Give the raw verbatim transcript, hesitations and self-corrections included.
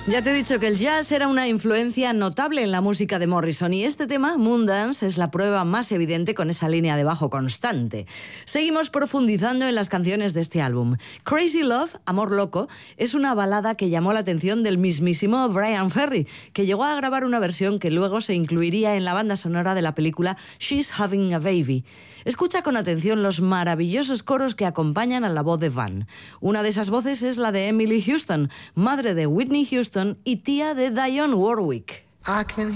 Ya te he dicho que el jazz era una influencia notable en la música de Morrison y este tema, Moondance, es la prueba más evidente con esa línea de bajo constante. Seguimos profundizando en las canciones de este álbum. Crazy Love, Amor Loco, es una balada que llamó la atención del mismísimo Bryan Ferry, que llegó a grabar una versión que luego se incluiría en la banda sonora de la película She's Having a Baby. Escucha con atención los maravillosos coros que acompañan a la voz de Van. Una de esas voces es la de Emily Houston, madre de Whitney Houston y tía de Dionne Warwick. I can